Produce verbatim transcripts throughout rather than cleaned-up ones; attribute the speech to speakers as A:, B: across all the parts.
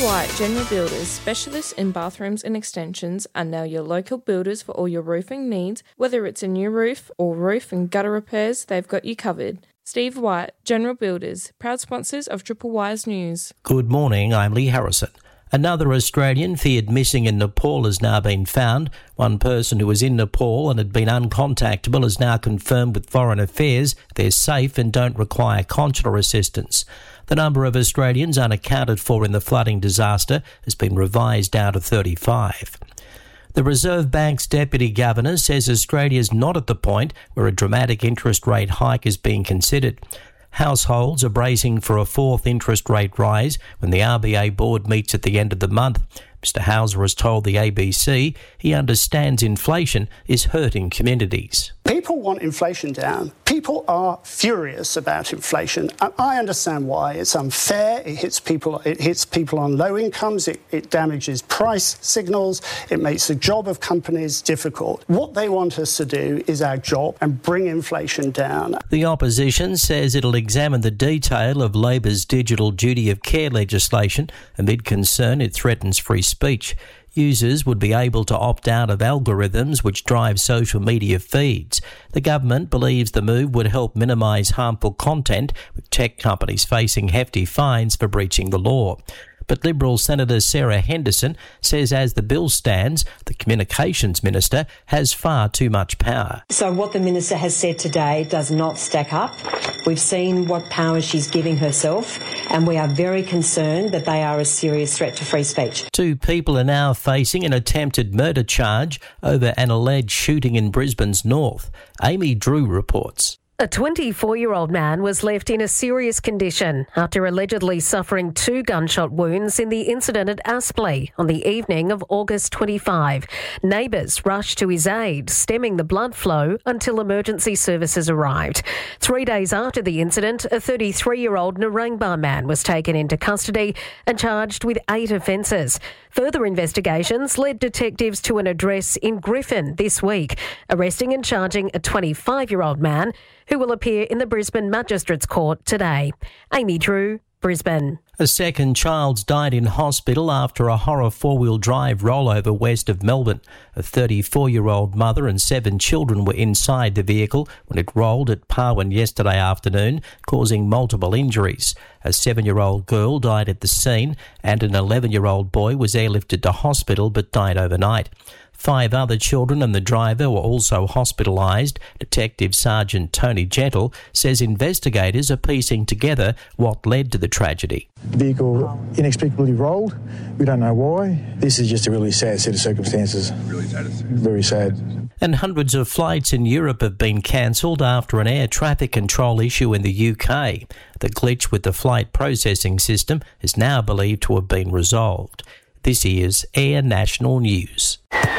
A: White General Builders, specialists in bathrooms and extensions, are now your local builders for all your roofing needs. Whether it's a new roof or roof and gutter repairs, they've got you covered. Steve White, General Builders, proud sponsors of Triple Y's News.
B: Good morning, I'm Lee Harrison. Another Australian feared missing in Nepal has now been found. One person who was in Nepal and had been uncontactable is now confirmed with Foreign Affairs they're safe and don't require consular assistance. The number of Australians unaccounted for in the flooding disaster has been revised down to thirty-five. The Reserve Bank's Deputy Governor says Australia's not at the point where a dramatic interest rate hike is being considered. Households are bracing for a fourth interest rate rise when the R B A board meets at the end of the month. Mister Hauser has told the A B C he understands inflation is hurting communities.
C: People want inflation down. People are furious about inflation. And I understand why. It's unfair. It hits people. It hits people on low incomes. It, it damages price signals. It makes the job of companies difficult. What they want us to do is our job and bring inflation down.
B: The opposition says it'll examine the detail of Labor's digital duty of care legislation amid concern it threatens free speech. Users would be able to opt out of algorithms which drive social media feeds. The government believes the move would help minimise harmful content, with tech companies facing hefty fines for breaching the law. But Liberal Senator Sarah Henderson says as the bill stands, the Communications Minister has far too much power.
D: So what the Minister has said today does not stack up. We've seen what power she's giving herself, and we are very concerned that they are a serious threat to free speech.
B: Two people are now facing an attempted murder charge over an alleged shooting in Brisbane's north. Amy Drew reports.
E: A twenty-four-year-old man was left in a serious condition after allegedly suffering two gunshot wounds in the incident at Aspley on the evening of August twenty-fifth. Neighbours rushed to his aid, stemming the blood flow until emergency services arrived. Three days after the incident, a thirty-three-year-old Narangba man was taken into custody and charged with eight offences. Further investigations led detectives to an address in Griffin this week, arresting and charging a twenty-five-year-old man who will appear in the Brisbane Magistrates Court today. Amy Drew, Brisbane.
B: A second child's died in hospital after a horror four-wheel drive rollover west of Melbourne. A thirty-four-year-old mother and seven children were inside the vehicle when it rolled at Parwin yesterday afternoon, causing multiple injuries. A seven-year-old girl died at the scene and an eleven-year-old boy was airlifted to hospital but died overnight. Five other children and the driver were also hospitalised. Detective Sergeant Tony Gentle says investigators are piecing together what led to the tragedy.
F: The vehicle inexplicably rolled. We don't know why. This is just a really sad set of circumstances. Really sad. Very sad.
B: And hundreds of flights in Europe have been cancelled after an air traffic control issue in the U K. The glitch with the flight processing system is now believed to have been resolved. This is Air National News.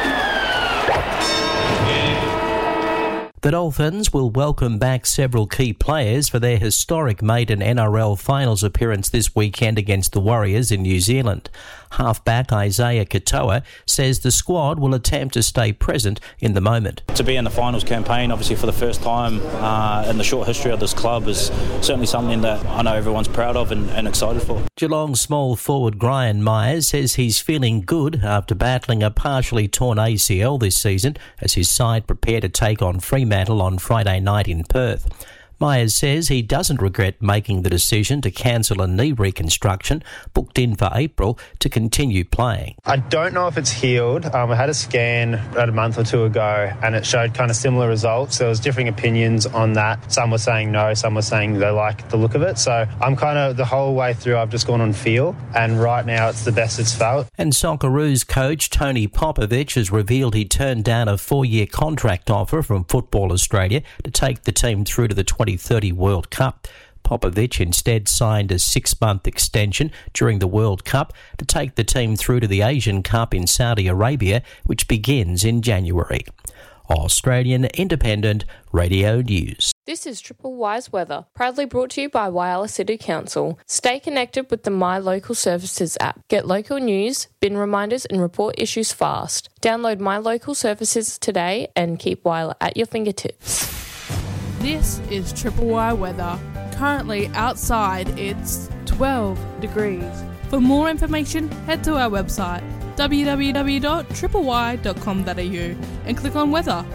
B: The Dolphins will welcome back several key players for their historic maiden N R L finals appearance this weekend against the Warriors in New Zealand. Halfback Isaiah Katoa says the squad will attempt to stay present in the moment.
G: To be in the finals campaign, obviously for the first time uh, in the short history of this club, is certainly something that I know everyone's proud of and, and excited for.
B: Geelong small forward Brian Myers says he's feeling good after battling a partially torn A C L this season as his side prepare to take on Fremantle on Friday night in Perth. Myers says he doesn't regret making the decision to cancel a knee reconstruction booked in for April to continue playing.
H: I don't know if it's healed. Um, I had a scan about a month or two ago and it showed kind of similar results. There was differing opinions on that. Some were saying no, some were saying they like the look of it. So I'm kind of, the whole way through, I've just gone on feel, and right now it's the best it's felt.
B: And Socceroos coach Tony Popovich has revealed he turned down a four-year contract offer from Football Australia to take the team through to the twenty thirty World Cup. Popovich instead signed a six-month extension during the World Cup to take the team through to the Asian Cup in Saudi Arabia, which begins in January. Australian Independent Radio News.
A: This is Triple Y's weather, proudly brought to you by Whyalla City Council. Stay connected with the My Local Services app. Get local news, bin reminders and report issues fast. Download My Local Services today and keep Whyalla at your fingertips.
I: This is Triple Y weather. Currently outside it's twelve degrees. For more information, head to our website w w w dot triple y dot com dot a u and click on weather.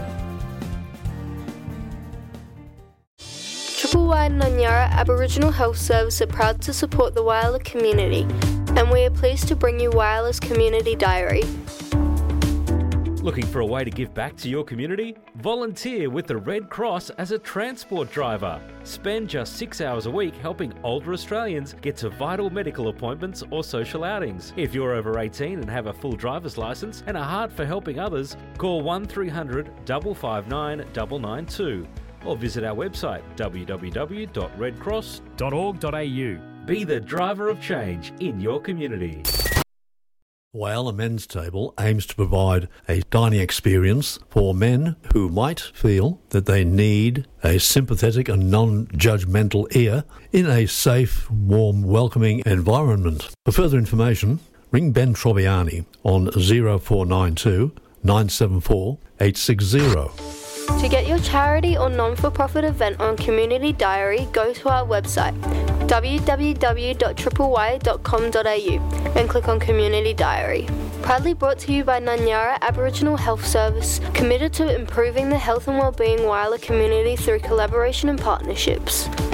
J: Triple Y Nanyara Aboriginal Health Service are proud to support the Whyalla community, and we are pleased to bring you Whyalla's Community Diary.
K: Looking for a way to give back to your community? Volunteer with the Red Cross as a transport driver. Spend just six hours a week helping older Australians get to vital medical appointments or social outings. If you're over eighteen and have a full driver's licence and a heart for helping others, call one three hundred, five five nine, nine nine two or visit our website w w w dot red cross dot org dot a u. Be the driver of change in your community.
L: Whyalla Men's Table aims to provide a dining experience for men who might feel that they need a sympathetic and non-judgmental ear in a safe, warm, welcoming environment. For further information, ring Ben Trobiani on zero four nine two, nine seven four, eight six zero.
J: To get your charity or non-for-profit event on Community Diary, go to our website w w w dot triple y dot com dot a u and click on Community Diary. Proudly brought to you by Nanyara Aboriginal Health Service, committed to improving the health and wellbeing Whyalla community through collaboration and partnerships.